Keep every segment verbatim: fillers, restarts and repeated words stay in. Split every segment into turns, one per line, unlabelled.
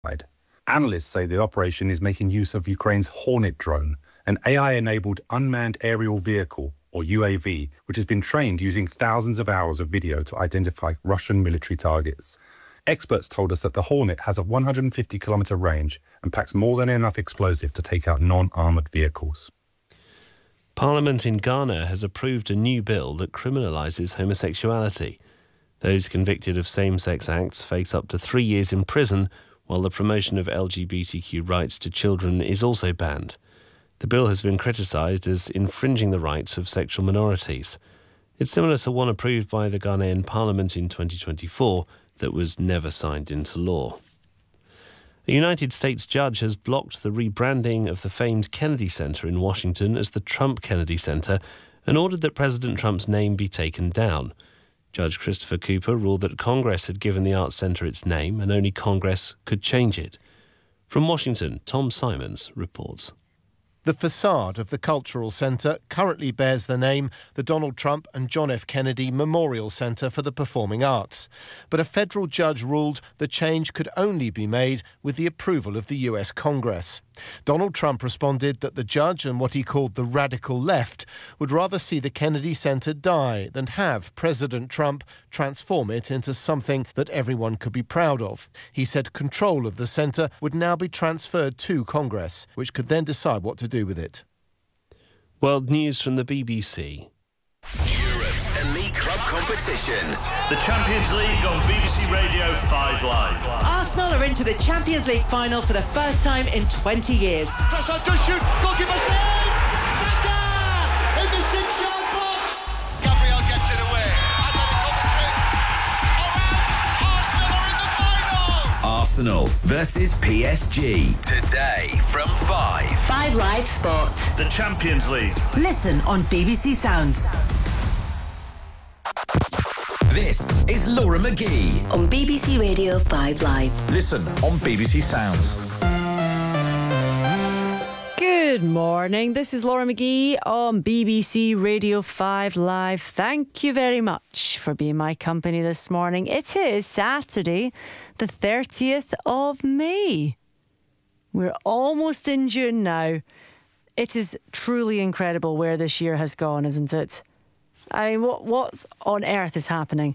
Analysts say the operation is making use of Ukraine's Hornet drone, an A I-enabled unmanned aerial vehicle, or U A V, which has been trained using thousands of hours of video to identify Russian military targets. Experts told us that the Hornet has a one hundred fifty kilometre range and packs more than enough explosive to take out non-armoured vehicles.
Parliament in Ghana has approved a new bill that criminalises homosexuality. Those convicted of same-sex acts face up to three years in prison, while the promotion of L G B T Q rights to children is also banned. The bill has been criticised as infringing the rights of sexual minorities. It's similar to one approved by the Ghanaian Parliament in twenty twenty-four that was never signed into law. A United States judge has blocked the rebranding of the famed Kennedy Center in Washington as the Trump Kennedy Center and ordered that President Trump's name be taken down. Judge Christopher Cooper ruled that Congress had given the Arts Center its name and only Congress could change it. From Washington, Tom Simons reports.
The facade of the Cultural Centre currently bears the name the Donald Trump and John F. Kennedy Memorial Centre for the Performing Arts. But a federal judge ruled the change could only be made with the approval of the U S Congress. Donald Trump responded that the judge and what he called the radical left would rather see the Kennedy Center die than have President Trump transform it into something that everyone could be proud of. He said control of the center would now be transferred to Congress, which could then decide what to do with it.
World news from the B B C.
Europe's elite club competition.
The Champions League on B B C Radio five Live.
Arsenal are into the Champions League final for the first time in twenty years.
Trossard does shoot. Goalkeeper save. Saka in the six-yard box. Gabriel gets it away. Atletico Madrid are out. Arsenal are in the final.
Arsenal versus P S G. Today from five.
five Live Sport.
The Champions League.
Listen on B B C Sounds.
This is Laura McGee
on B B C Radio five Live.
Listen on B B C Sounds.
Good morning. This is Laura McGee on B B C Radio five Live. Thank you very much for being my company this morning. It is Saturday, the thirtieth of May. We're almost in June now. It is truly incredible where this year has gone, isn't it? I mean, what what's on earth is happening?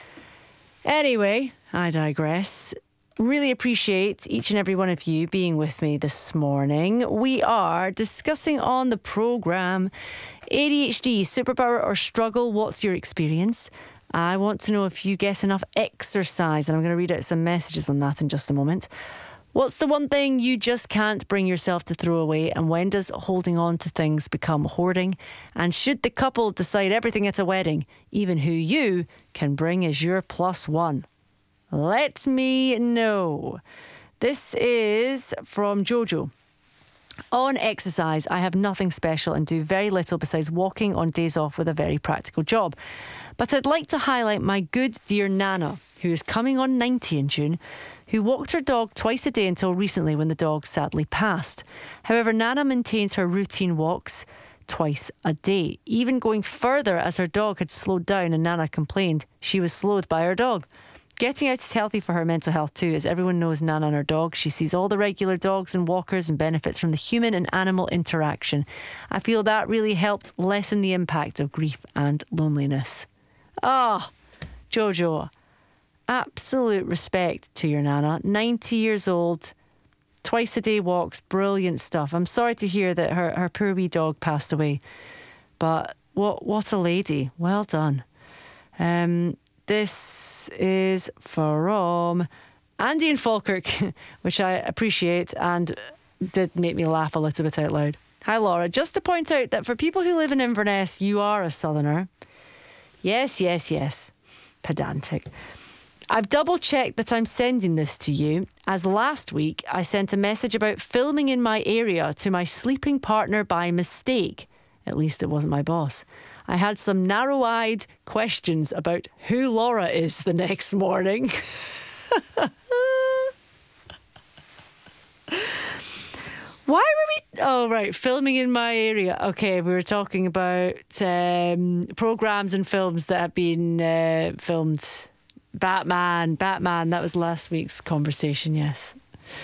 Anyway, I digress. Really appreciate each and every one of you being with me this morning. We are discussing on the programme A D H D, superpower or struggle. What's your experience? I want to know if you get enough exercise, and I'm going to read out some messages on that in just a moment. What's the one thing you just can't bring yourself to throw away, and when does holding on to things become hoarding? And should the couple decide everything at a wedding, even who you can bring as your plus one? Let me know. This is from Jojo. On exercise, I have nothing special and do very little besides walking on days off with a very practical job. But I'd like to highlight my good dear Nana, who is coming on ninety in June, who walked her dog twice a day until recently when the dog sadly passed. However, Nana maintains her routine walks twice a day, even going further as her dog had slowed down and Nana complained she was slowed by her dog. Getting out is healthy for her mental health too, as everyone knows Nana and her dog. She sees all the regular dogs and walkers and benefits from the human and animal interaction. I feel that really helped lessen the impact of grief and loneliness. Ah, oh, Jojo, absolute respect to your Nana. ninety years old, twice a day walks, brilliant stuff. I'm sorry to hear that her, her poor wee dog passed away, but what what a lady. Well done. Um... This is from Andy in Falkirk, which I appreciate and did make me laugh a little bit out loud. Hi, Laura. Just to point out that for people who live in Inverness, you are a southerner. Yes, yes, yes. Pedantic. I've double-checked that I'm sending this to you, as last week I sent a message about filming in my area to my sleeping partner by mistake. At least it wasn't my boss. I had some narrow-eyed questions about who Laura is the next morning. Why were we... Oh, right, filming in my area. Okay, we were talking about um, programmes and films that have been uh, filmed. Batman, Batman, that was last week's conversation, yes.